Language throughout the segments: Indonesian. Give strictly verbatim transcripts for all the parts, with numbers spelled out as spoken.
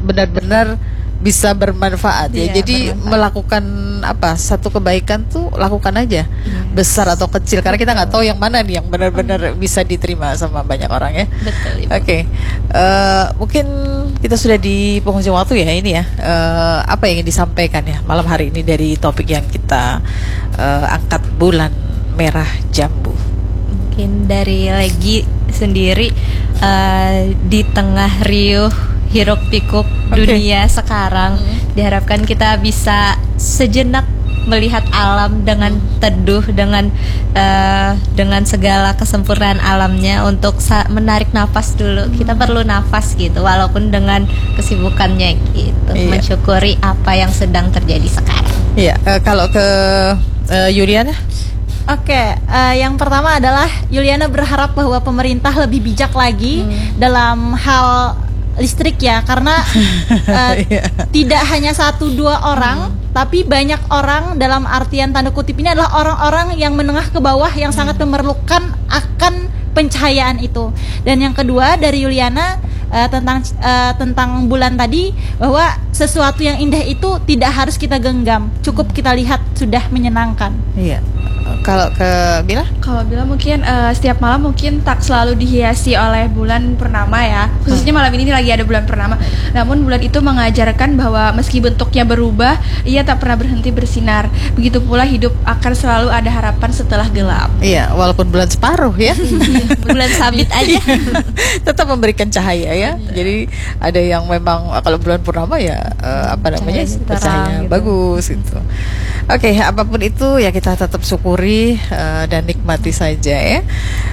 benar-benar bisa bermanfaat ya. Iya, Jadi bermanfaat. melakukan apa satu kebaikan tuh lakukan aja, Yes. besar atau kecil, karena kita nggak tahu yang mana nih yang benar-benar bisa diterima sama banyak orang ya. Betul, Ibu. Oke, eh, mungkin kita sudah di penghujung waktu ya ini ya. Eh, apa yang ingin disampaikan ya malam hari ini dari topik yang kita eh, angkat, bulan merah jambu. Mungkin dari Legi sendiri, eh, di tengah riuh hiruk pikuk Oke. dunia sekarang, diharapkan kita bisa sejenak melihat alam dengan teduh, dengan eh, dengan segala kesempurnaan alamnya, untuk sa- menarik nafas dulu. Kita perlu nafas gitu, walaupun dengan kesibukannya gitu, Iya. mensyukuri apa yang sedang terjadi sekarang. Iya, eh, kalau ke eh, Yuliana. Oke, eh, yang pertama adalah Yuliana berharap bahwa pemerintah lebih bijak lagi dalam hal listrik ya, karena eh, Iya. tidak hanya satu dua orang, tapi banyak orang, dalam artian tanda kutip ini adalah orang-orang yang menengah ke bawah yang sangat memerlukan akan pencahayaan itu. Dan yang kedua dari Yuliana, eh, tentang eh, tentang bulan tadi, bahwa sesuatu yang indah itu tidak harus kita genggam, cukup kita lihat sudah menyenangkan. Iya. Kalau ke Bila? Kalau bilang mungkin eh, setiap malam mungkin tak selalu dihiasi oleh bulan purnama ya. Khususnya malam ini lagi ada bulan purnama. Namun bulan itu mengajarkan bahwa meski bentuknya berubah, ia tak pernah berhenti bersinar. Begitu pula hidup akan selalu ada harapan setelah gelap. Iya, walaupun bulan separuh ya. Bulan sabit aja. Tetap memberikan cahaya ya. Jadi ada yang memang kalau bulan purnama ya eh, apa namanya? Cahaya terang Cahaya gitu. bagus gitu. Oke, apapun itu ya kita tetap syukuri eh, dan nikmati saja ya.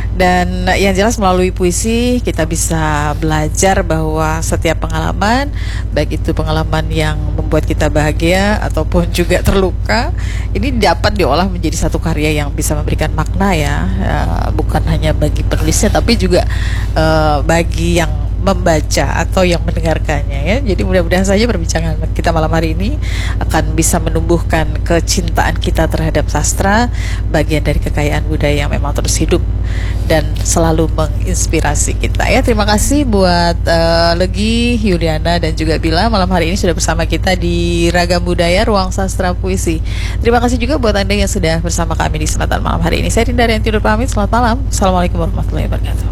Dan yang jelas melalui puisi kita bisa belajar bahwa setiap pengalaman, baik itu pengalaman yang membuat kita bahagia ataupun juga terluka, ini dapat diolah menjadi satu karya yang bisa memberikan makna ya, eh, bukan hanya bagi penulisnya tapi juga eh, bagi yang membaca atau yang mendengarkannya ya. Jadi mudah-mudahan saja perbincangan kita malam hari ini akan bisa menumbuhkan kecintaan kita terhadap sastra, bagian dari kekayaan budaya yang memang terus hidup dan selalu menginspirasi kita ya. Terima kasih buat uh, Legi, Yuliana dan juga Bila malam hari ini sudah bersama kita di Ragam Budaya Ruang Sastra Puisi. Terima kasih juga buat Anda yang sudah bersama kami di Selatan malam hari ini. Saya Dinda Rianti undur pamit. Selamat malam. Assalamualaikum warahmatullahi wabarakatuh.